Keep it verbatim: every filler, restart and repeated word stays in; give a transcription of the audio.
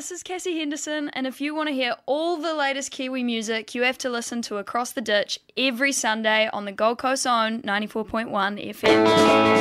this is Cassie Henderson, and if you want to hear all the latest Kiwi music, you have to listen to Across the Ditch every Sunday on the Gold Coast's own ninety-four point one F M.